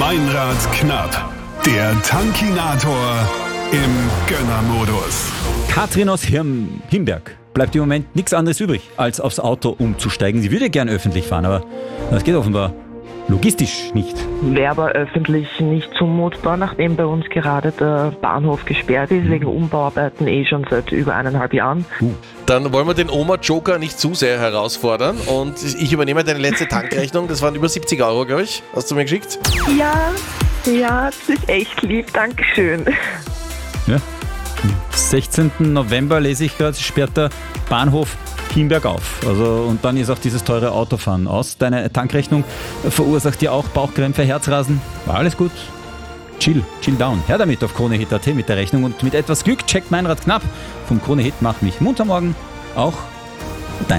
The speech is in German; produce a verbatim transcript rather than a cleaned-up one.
Meinrad knapp. Der Tankinator im Gönnermodus. Katrin aus Hirn, Himberg. Bleibt im Moment nichts anderes übrig, als aufs Auto umzusteigen. Sie würde gern öffentlich fahren, aber das geht offenbar logistisch nicht. Wäre aber öffentlich nicht zumutbar, nachdem bei uns gerade der Bahnhof gesperrt ist, wegen Umbauarbeiten eh schon seit über eineinhalb Jahren. Uh. Dann wollen wir den Oma-Joker nicht zu sehr herausfordern und ich übernehme deine letzte Tankrechnung. Das waren über siebzig Euro, glaube ich. Hast du mir geschickt? Ja, ja, das ist echt lieb, Dankeschön. Ja. Am sechzehnten November lese ich gerade, sperrt der Bahnhof Himberg auf. Also, und dann ist auch dieses teure Autofahren aus. Deine Tankrechnung verursacht dir auch Bauchkrämpfe, Herzrasen. War alles gut? Chill, chill down. Her damit auf KroneHit punkt at mit der Rechnung und mit etwas Glück checkt Meinrad knapp vom KroneHit. Macht mich munter morgen. Auch